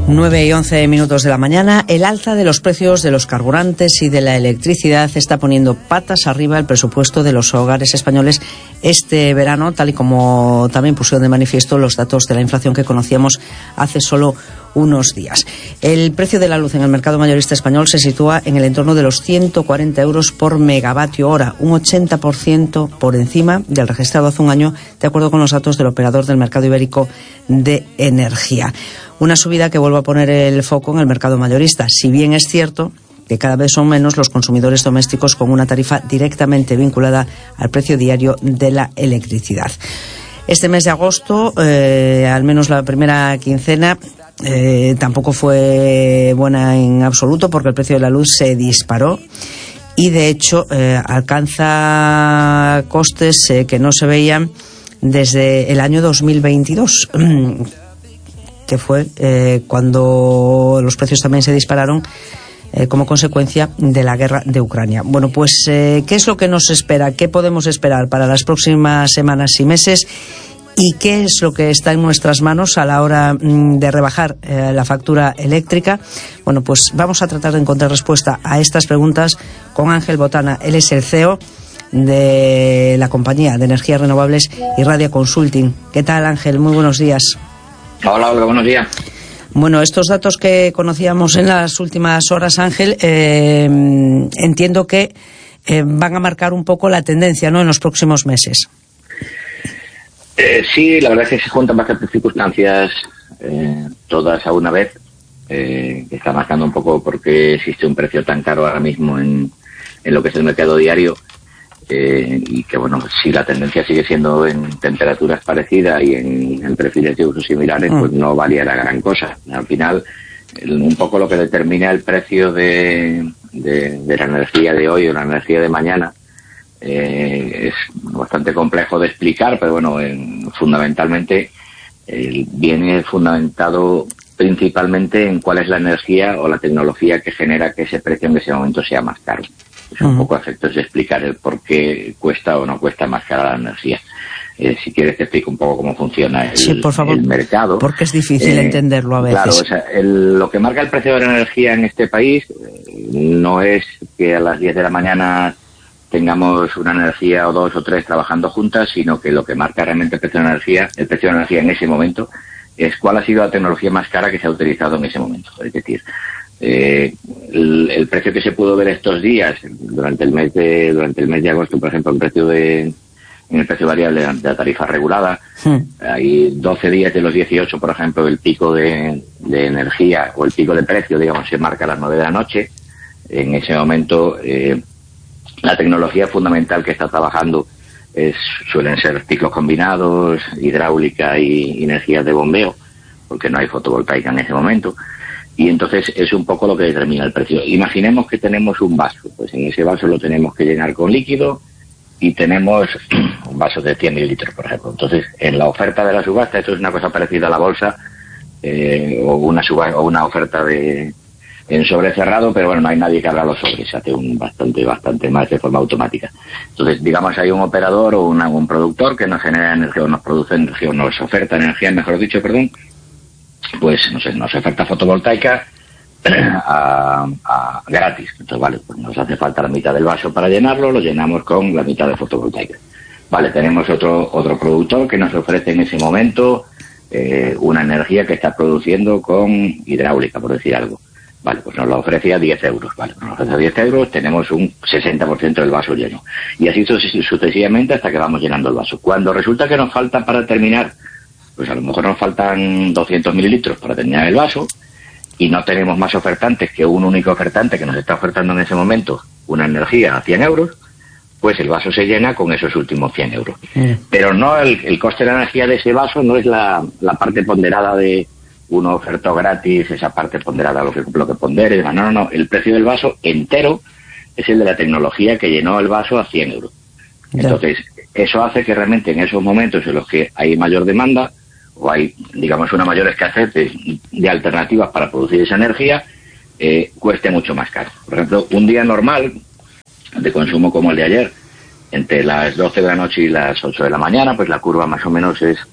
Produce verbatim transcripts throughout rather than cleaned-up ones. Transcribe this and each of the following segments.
nueve y once minutos de la mañana. El alza de los precios de los carburantes y de la electricidad está poniendo patas arriba el presupuesto de los hogares españoles este verano, tal y como también pusieron de manifiesto los datos de la inflación que conocíamos hace solo unos días. El precio de la luz en el mercado mayorista español se sitúa en el entorno de los ciento cuarenta euros por megavatio hora, un ochenta por ciento por encima del registrado hace un año, de acuerdo con los datos del operador del mercado ibérico de energía. Una subida que vuelve a poner el foco en el mercado mayorista, si bien es cierto que cada vez son menos los consumidores domésticos con una tarifa directamente vinculada al precio diario de la electricidad. Este mes de agosto, eh, al menos la primera quincena, eh, tampoco fue buena en absoluto, porque el precio de la luz se disparó y de hecho eh, alcanza costes eh, que no se veían desde el año dos mil veintidós, que fue eh, cuando los precios también se dispararon eh, como consecuencia de la guerra de Ucrania. Bueno, pues eh, ¿qué es lo que nos espera? ¿Qué podemos esperar para las próximas semanas y meses? ¿Y qué es lo que está en nuestras manos a la hora mm, de rebajar eh, la factura eléctrica? Bueno, pues vamos a tratar de encontrar respuesta a estas preguntas con Ángel Botana. Él es el C E O de la compañía de energías renovables Irradia Consulting. ¿Qué tal, Ángel? Muy buenos días. Hola, hola, buenos días. Bueno, estos datos que conocíamos en las últimas horas, Ángel, eh, entiendo que eh, van a marcar un poco la tendencia, ¿no?, en los próximos meses. Eh, sí, la verdad es que se juntan bastantes circunstancias, eh, todas a una vez, eh, que está marcando un poco por qué existe un precio tan caro ahora mismo en, en lo que es el mercado diario. Eh, y que, bueno, si la tendencia sigue siendo en temperaturas parecidas y en, en perfiles de uso similares, mm. pues no valía la gran cosa. Al final, el, un poco lo que determina el precio de, de, de la energía de hoy o la energía de mañana eh, es bastante complejo de explicar, pero bueno, en, fundamentalmente eh, viene fundamentado principalmente en cuál es la energía o la tecnología que genera que ese precio en ese momento sea más caro. Es un uh-huh. poco a efectos de explicar el por qué cuesta o no cuesta más cara la energía. Eh, si quieres te explico un poco cómo funciona el, sí, por favor, el mercado. Porque es difícil eh, entenderlo a veces. Claro, o sea, el, lo que marca el precio de la energía en este país eh, no es que a las diez de la mañana tengamos una energía o dos o tres trabajando juntas, sino que lo que marca realmente el precio de la energía, el precio de la energía en ese momento, es cuál ha sido la tecnología más cara que se ha utilizado en ese momento. Es decir, Eh, el, el precio que se pudo ver estos días durante el mes de durante el mes de agosto, por ejemplo, el precio de en el precio variable de la tarifa regulada, sí. Hay doce días de los dieciocho, por ejemplo, el pico de, de energía o el pico de precio, digamos, se marca a las nueve de la noche. En ese momento, eh, la tecnología fundamental que está trabajando es suelen ser ciclos combinados, hidráulica y energías de bombeo, porque no hay fotovoltaica en ese momento. Y entonces es un poco lo que determina el precio. Imaginemos que tenemos un vaso, pues en ese vaso lo tenemos que llenar con líquido y tenemos un vaso de cien mililitros, por ejemplo. Entonces, en la oferta de la subasta, esto es una cosa parecida a la bolsa, eh, o una suba, o una oferta de en sobre cerrado, pero bueno, no hay nadie que abra los sobres, se hace un bastante, bastante más de forma automática. Entonces, digamos, hay un operador o una, un productor que nos genera energía, o nos produce energía, o nos oferta energía, mejor dicho, perdón, pues no sé, nos oferta fotovoltaica a, a gratis. Entonces, vale, pues nos hace falta la mitad del vaso para llenarlo, lo llenamos con la mitad de fotovoltaica. Vale, tenemos otro otro productor que nos ofrece en ese momento eh, una energía que está produciendo con hidráulica, por decir algo. Vale, pues nos lo ofrece a diez euros. Vale, nos ofrece a diez euros, tenemos un sesenta por ciento del vaso lleno. Y así sucesivamente hasta que vamos llenando el vaso. Cuando resulta que nos falta para terminar, pues a lo mejor nos faltan doscientos mililitros para terminar el vaso y no tenemos más ofertantes que un único ofertante que nos está ofertando en ese momento una energía a cien euros, pues el vaso se llena con esos últimos cien euros. Mm. Pero no el, el coste de la energía de ese vaso no es la, la parte ponderada de uno ofertó gratis, esa parte ponderada, lo que, lo que pondere, no, no, no, el precio del vaso entero es el de la tecnología que llenó el vaso a cien euros. Yeah. Entonces, eso hace que realmente en esos momentos en los que hay mayor demanda, o hay, digamos, una mayor escasez de, de alternativas para producir esa energía, eh, cueste mucho más caro. Por ejemplo, un día normal de consumo como el de ayer, entre las doce de la noche y las ocho de la mañana, pues la curva más o menos es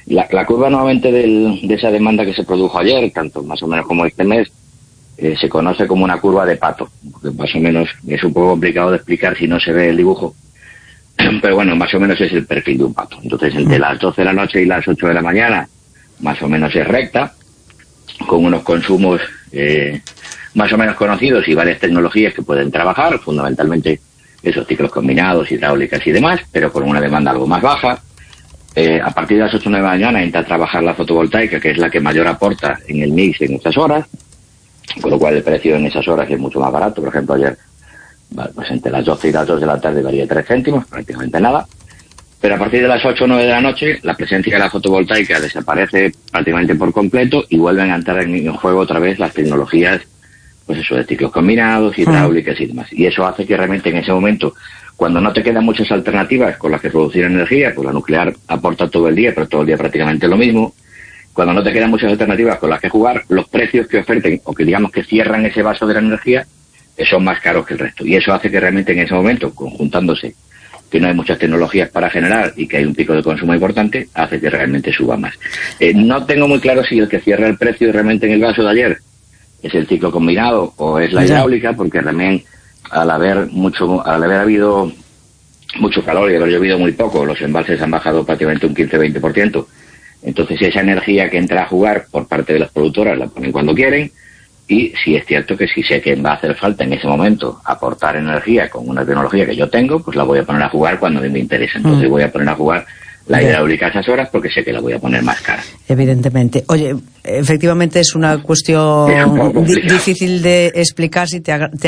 la, la curva nuevamente del, de esa demanda que se produjo ayer, tanto más o menos como este mes, eh, se conoce como una curva de pato, porque más o menos es un poco complicado de explicar si no se ve el dibujo, pero bueno, más o menos es el perfil de un pato. Entonces, entre las doce de la noche y las ocho de la mañana, más o menos es recta, con unos consumos eh, más o menos conocidos y varias tecnologías que pueden trabajar, fundamentalmente esos ciclos combinados, hidráulicas y demás, pero con una demanda algo más baja. Eh, a partir de las ocho o nueve de la mañana entra a trabajar la fotovoltaica, que es la que mayor aporta en el mix en estas horas, con lo cual el precio en esas horas es mucho más barato. Por ejemplo, ayer, pues entre las doce y las dos de la tarde varía tres céntimos, prácticamente nada. Pero a partir de las ocho o nueve de la noche, la presencia de la fotovoltaica desaparece prácticamente por completo y vuelven a entrar en juego otra vez las tecnologías, pues eso, de ciclos combinados, hidráulicas y demás. Y eso hace que realmente en ese momento, cuando no te quedan muchas alternativas con las que producir energía, pues la nuclear aporta todo el día, pero todo el día prácticamente lo mismo. Cuando no te quedan muchas alternativas con las que jugar, los precios que oferten, o que digamos que cierran ese vaso de la energía, son más caros que el resto. Y eso hace que realmente en ese momento, conjuntándose que no hay muchas tecnologías para generar y que hay un pico de consumo importante, hace que realmente suba más. Eh, no tengo muy claro si el que cierra el precio realmente en el vaso de ayer es el ciclo combinado o es la hidráulica, porque también al haber mucho, al haber habido mucho calor y haber llovido muy poco, los embalses han bajado prácticamente un quince a veinte por ciento. Entonces esa energía que entra a jugar por parte de las productoras la ponen cuando quieren. Y sí es cierto que si sé que va a hacer falta en ese momento aportar energía con una tecnología que yo tengo, pues la voy a poner a jugar cuando a mí me interesa. Entonces mm. voy a poner a jugar la hidráulica a esas horas porque sé que la voy a poner más cara. Evidentemente. Oye, efectivamente es una cuestión es un di difícil de explicar. Si te, ag te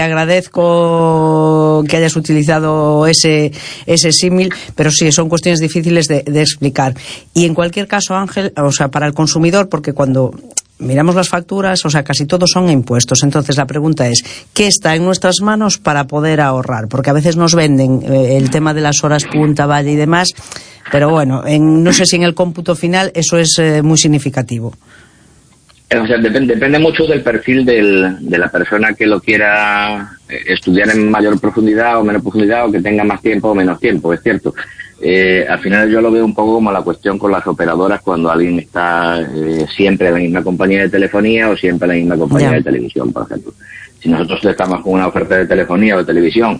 agradezco que hayas utilizado ese, ese símil, pero sí, son cuestiones difíciles de, de explicar. Y en cualquier caso, Ángel, o sea, para el consumidor, porque cuando miramos las facturas, o sea, casi todos son impuestos. Entonces la pregunta es, ¿qué está en nuestras manos para poder ahorrar? Porque a veces nos venden eh, el tema de las horas punta, valle y demás, pero bueno, en, no sé si en el cómputo final eso es eh, muy significativo. O sea, depende, depende mucho del perfil del, de la persona que lo quiera estudiar en mayor profundidad o menos profundidad, o que tenga más tiempo o menos tiempo, es cierto. Eh, al final yo lo veo un poco como la cuestión con las operadoras cuando alguien está eh, siempre en la misma compañía de telefonía o siempre en la misma compañía yeah. de televisión, por ejemplo. Si nosotros estamos con una oferta de telefonía o de televisión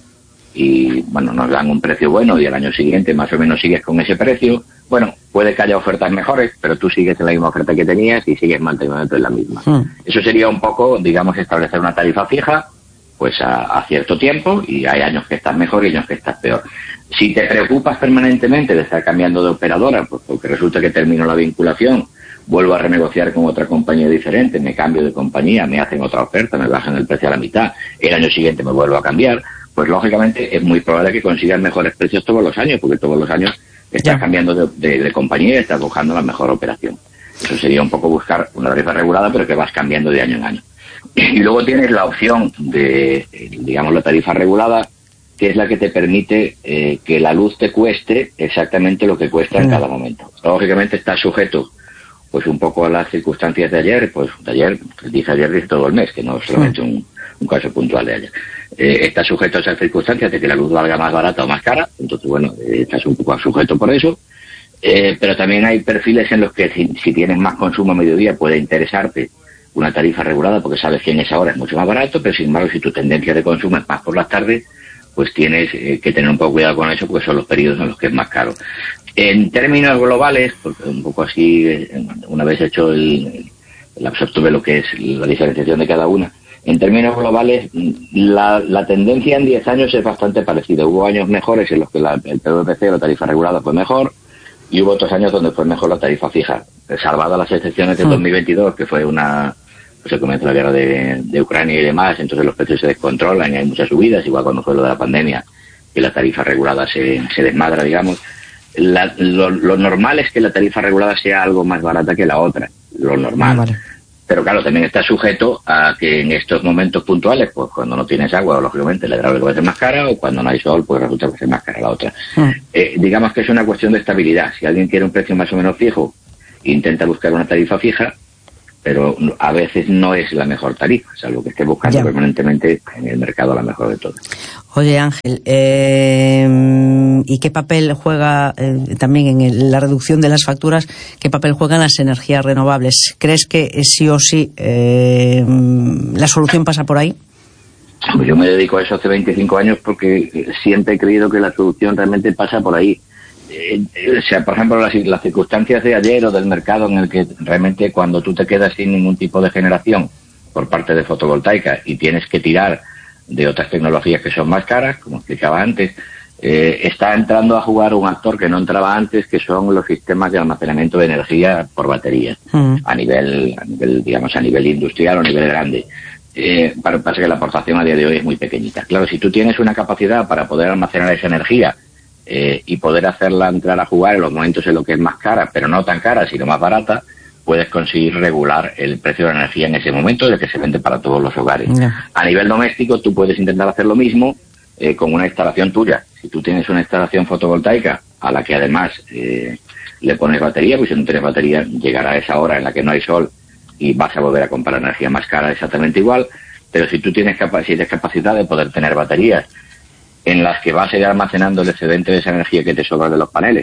y, bueno, nos dan un precio bueno y al año siguiente más o menos sigues con ese precio, bueno, puede que haya ofertas mejores, pero tú sigues en la misma oferta que tenías y sigues manteniéndote en la misma. Mm. Eso sería un poco, digamos, establecer una tarifa fija, pues a, a cierto tiempo, y hay años que estás mejor y años que estás peor. Si te preocupas permanentemente de estar cambiando de operadora, pues porque resulta que termino la vinculación, vuelvo a renegociar con otra compañía diferente, me cambio de compañía, me hacen otra oferta, me bajan el precio a la mitad, el año siguiente me vuelvo a cambiar, pues lógicamente es muy probable que consigas mejores precios todos los años, porque todos los años estás yeah. cambiando de, de, de compañía y estás buscando la mejor operación. Eso sería un poco buscar una tarifa regulada, pero que vas cambiando de año en año. Y luego tienes la opción de, digamos, la tarifa regulada, que es la que te permite eh, que la luz te cueste exactamente lo que cuesta en cada momento. Lógicamente está sujeto pues un poco a las circunstancias de ayer, pues de ayer, dice ayer, dice todo el mes, que no es solamente un, un caso puntual de ayer. Eh, está sujeto a esas circunstancias de que la luz valga más barata o más cara, entonces bueno, eh, estás un poco sujeto por eso. Eh, pero también hay perfiles en los que si, si tienes más consumo a mediodía puede interesarte una tarifa regulada porque sabes que en esa hora es mucho más barato, pero sin embargo si tu tendencia de consumo es más por las tardes, pues tienes eh, que tener un poco cuidado con eso porque son los periodos en los que es más caro. En términos globales, porque un poco así, eh, una vez hecho el, el absorto de lo que es la diferenciación de cada una, en términos globales la, la tendencia en diez años es bastante parecida. Hubo años mejores en los que la, el P V P C, la tarifa regulada, fue mejor, y hubo otros años donde fue mejor la tarifa fija, salvadas las excepciones de dos mil veintidós, que fue una... pues se comienza la guerra de, de Ucrania y demás, entonces los precios se descontrolan y hay muchas subidas, igual cuando fue lo de la pandemia, que la tarifa regulada se, se desmadra, digamos. La, lo, lo normal es que la tarifa regulada sea algo más barata que la otra, lo normal. Vale. Pero claro, también está sujeto a que en estos momentos puntuales, pues cuando no tienes agua, lógicamente la hidráulica va a ser más cara, o cuando no hay sol, pues resulta que va a ser más cara la otra. Mm. Eh, digamos que es una cuestión de estabilidad. Si alguien quiere un precio más o menos fijo, intenta buscar una tarifa fija, pero a veces no es la mejor tarifa, salvo que esté buscando ya. permanentemente en el mercado la mejor de todas. Oye, Ángel, eh, ¿y qué papel juega eh, también en el, la reducción de las facturas, qué papel juegan las energías renovables? ¿Crees que eh, sí o sí eh, la solución pasa por ahí? Yo me dedico a eso hace veinticinco años porque siempre he creído que la solución realmente pasa por ahí. Eh, o sea, por ejemplo, las, las circunstancias de ayer o del mercado en el que realmente cuando tú te quedas sin ningún tipo de generación por parte de fotovoltaica y tienes que tirar de otras tecnologías que son más caras, como explicaba antes, eh, está entrando a jugar un actor que no entraba antes, que son los sistemas de almacenamiento de energía por baterías, mm. a nivel, a nivel, digamos, a nivel industrial o a nivel grande. Eh, para, pasa que la aportación a día de hoy es muy pequeñita. Claro, si tú tienes una capacidad para poder almacenar esa energía eh, y poder hacerla entrar a jugar en los momentos en los que es más cara, pero no tan cara, sino más barata, puedes conseguir regular el precio de la energía en ese momento, de que se vende para todos los hogares. Yeah. A nivel doméstico, tú puedes intentar hacer lo mismo eh, con una instalación tuya. Si tú tienes una instalación fotovoltaica a la que además eh, le pones batería, pues si no tienes batería, llegará esa hora en la que no hay sol y vas a volver a comprar energía más cara exactamente igual. Pero si tú tienes, capa- si tienes capacidad de poder tener baterías en las que vas a ir almacenando el excedente de esa energía que te sobra de los paneles,